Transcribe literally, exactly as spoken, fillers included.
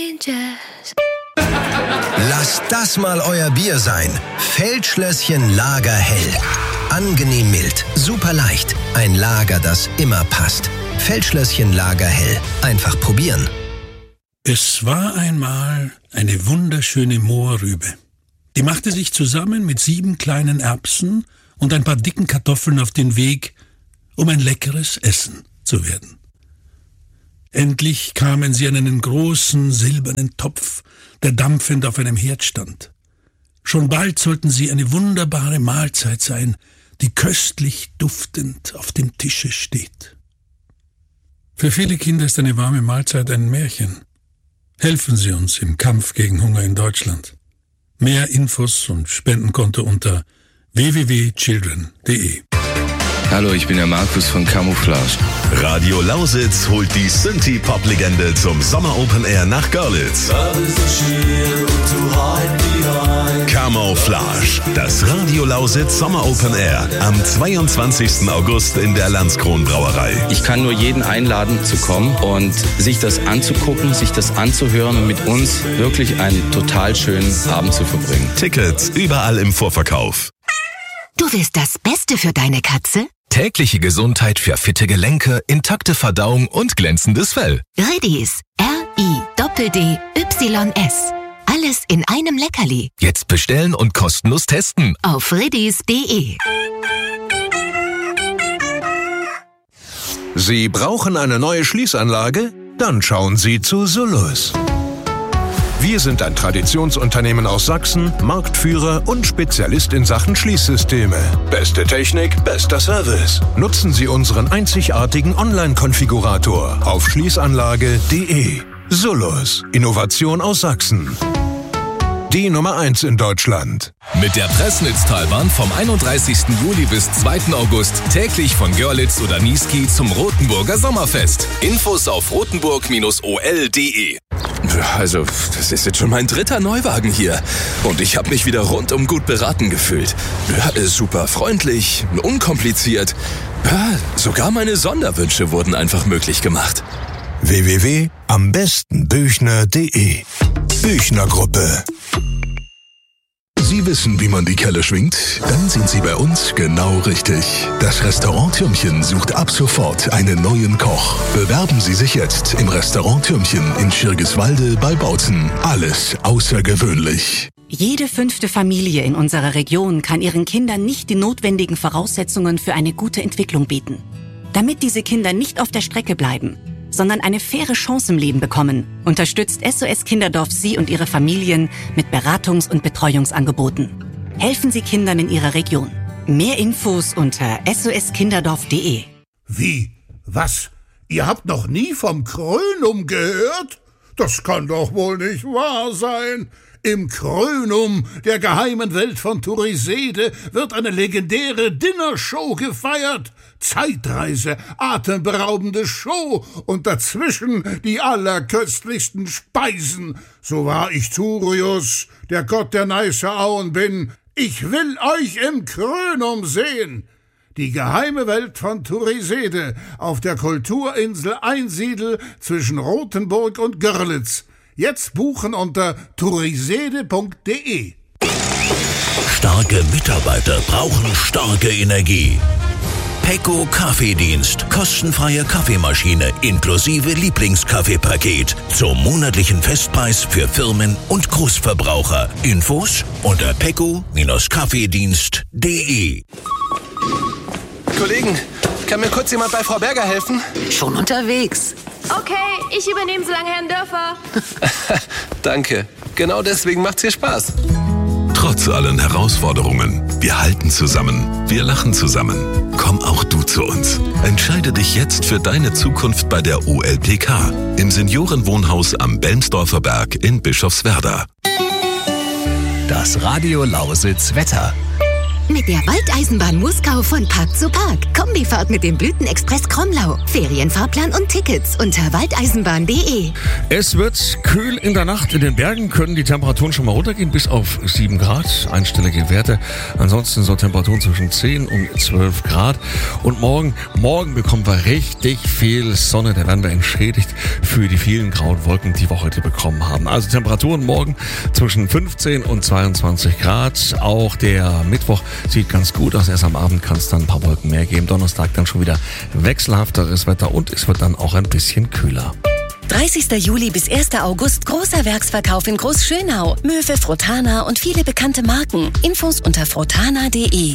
Lasst das mal euer Bier sein. Feldschlösschen Lager Hell. Angenehm mild, super leicht. Ein Lager, das immer passt. Feldschlösschen Lager Hell. Einfach probieren. Es war einmal eine wunderschöne Mohrrübe. Die machte sich zusammen mit sieben kleinen Erbsen und ein paar dicken Kartoffeln auf den Weg, um ein leckeres Essen zu werden. Endlich kamen sie an einen großen silbernen Topf, der dampfend auf einem Herd stand. Schon bald sollten sie eine wunderbare Mahlzeit sein, die köstlich duftend auf dem Tische steht. Für viele Kinder ist eine warme Mahlzeit ein Märchen. Helfen Sie uns im Kampf gegen Hunger in Deutschland. Mehr Infos und Spendenkonto unter w w w punkt children punkt d e. Hallo, ich bin der Markus von Camouflage. Radio Lausitz holt die Synthie-Pop-Legende zum Sommer Open Air nach Görlitz. Camouflage, das Radio Lausitz Sommer Open Air am zweiundzwanzigsten August in der Landskron Brauerei. Ich kann nur jeden einladen zu kommen und sich das anzugucken, sich das anzuhören und mit uns wirklich einen total schönen Abend zu verbringen. Tickets überall im Vorverkauf. Du willst das Beste für deine Katze? Tägliche Gesundheit für fitte Gelenke, intakte Verdauung und glänzendes Fell. Riddies. R I D D Y S. Alles in einem Leckerli. Jetzt bestellen und kostenlos testen. Auf riddies punkt d e. Sie brauchen eine neue Schließanlage? Dann schauen Sie zu Sullus. Wir sind ein Traditionsunternehmen aus Sachsen, Marktführer und Spezialist in Sachen Schließsysteme. Beste Technik, bester Service. Nutzen Sie unseren einzigartigen Online-Konfigurator auf schließanlage punkt d e. Sullus. Innovation aus Sachsen. Die Nummer eins in Deutschland. Mit der Pressnitztalbahn vom einunddreißigsten Juli bis zweiten August täglich von Görlitz oder Niesky zum Rotenburger Sommerfest. Infos auf rotenburg Bindestrich o l punkt d e. Also, das ist jetzt schon mein dritter Neuwagen hier. Und ich habe mich wieder rundum gut beraten gefühlt. Ja, ist super freundlich, unkompliziert. Ja, sogar meine Sonderwünsche wurden einfach möglich gemacht. w w w punkt am besten büchner punkt d e. Büchner Gruppe. Sie wissen, wie man die Kelle schwingt? Dann sind Sie bei uns genau richtig. Das Restaurant Türmchen sucht ab sofort einen neuen Koch. Bewerben Sie sich jetzt im Restaurant Türmchen in Schirgiswalde bei Bautzen. Alles außergewöhnlich. Jede fünfte Familie in unserer Region kann ihren Kindern nicht die notwendigen Voraussetzungen für eine gute Entwicklung bieten. Damit diese Kinder nicht auf der Strecke bleiben, sondern eine faire Chance im Leben bekommen, unterstützt S O S Kinderdorf Sie und Ihre Familien mit Beratungs- und Betreuungsangeboten. Helfen Sie Kindern in Ihrer Region. Mehr Infos unter s o s kinderdorf punkt d e. Wie? Was? Ihr habt noch nie vom Krönum gehört? Das kann doch wohl nicht wahr sein. Im Krönum, der geheimen Welt von Turisede, wird eine legendäre Dinnershow gefeiert. Zeitreise, atemberaubende Show und dazwischen die allerköstlichsten Speisen. So wahr ich Turius, der Gott der Neiße Auen bin, ich will euch im Krönum sehen. Die geheime Welt von Turisede auf der Kulturinsel Einsiedel zwischen Rothenburg und Görlitz. Jetzt buchen unter turisede punkt d e. Starke Mitarbeiter brauchen starke Energie. Pecco Kaffeedienst. Kostenfreie Kaffeemaschine inklusive Lieblingskaffeepaket zum monatlichen Festpreis für Firmen und Großverbraucher. Infos unter pecco Kaffeedienst punkt d e. Kollegen, kann mir kurz jemand bei Frau Berger helfen? Schon unterwegs. Okay, ich übernehme so lange Herrn Dörfer. Danke. Genau deswegen macht's hier Spaß. Trotz allen Herausforderungen, wir halten zusammen, wir lachen zusammen. Komm auch du zu uns. Entscheide dich jetzt für deine Zukunft bei der O L P K im Seniorenwohnhaus am Belmsdorfer Berg in Bischofswerda. Das Radio Lausitz Wetter. Mit der Waldeisenbahn Muskau von Park zu Park. Kombifahrt mit dem Blütenexpress Kromlau. Ferienfahrplan und Tickets unter waldeisenbahn punkt de. Es wird kühl in der Nacht. In den Bergen können die Temperaturen schon mal runtergehen bis auf sieben Grad. Einstellige Werte. Ansonsten so Temperaturen zwischen zehn und zwölf Grad. Und morgen, morgen bekommen wir richtig viel Sonne. Da werden wir entschädigt für die vielen grauen Wolken, die wir heute bekommen haben. Also Temperaturen morgen zwischen fünfzehn und zweiundzwanzig Grad. Auch der Mittwoch sieht ganz gut aus. Erst am Abend kann es dann ein paar Wolken mehr geben. Donnerstag dann schon wieder wechselhafteres Wetter und es wird dann auch ein bisschen kühler. dreißigster Juli bis erster August großer Werksverkauf in Großschönau. Möwe, Frotana und viele bekannte Marken. Infos unter frotana punkt de.